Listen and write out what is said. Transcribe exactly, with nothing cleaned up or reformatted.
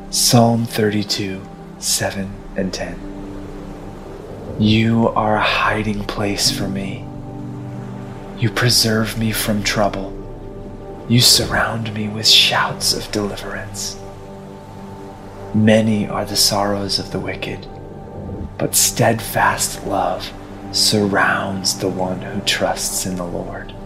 Psalm thirty-two, seven and ten. You are a hiding place for me. You preserve me from trouble. You surround me with shouts of deliverance. Many are the sorrows of the wicked, but steadfast love surrounds the one who trusts in the Lord.